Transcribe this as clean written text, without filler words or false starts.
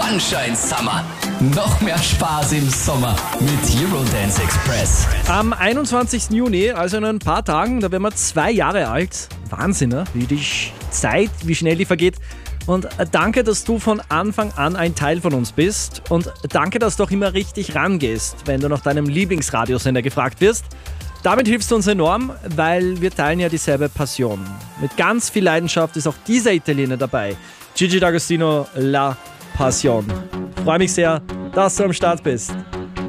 Sunshine Summer. Noch mehr Spaß im Sommer mit Eurodance Express. Am 21. Juni, also in ein paar Tagen, da werden wir 2 Jahre alt. Wahnsinn, ne? Wie schnell die vergeht. Und danke, dass du von Anfang an ein Teil von uns bist. Und danke, dass du auch immer richtig rangehst, wenn du nach deinem Lieblingsradiosender gefragt wirst. Damit hilfst du uns enorm, weil wir teilen ja dieselbe Passion. Mit ganz viel Leidenschaft ist auch dieser Italiener dabei. Gigi D'Agostino, La Passion. Freue mich sehr, dass du am Start bist.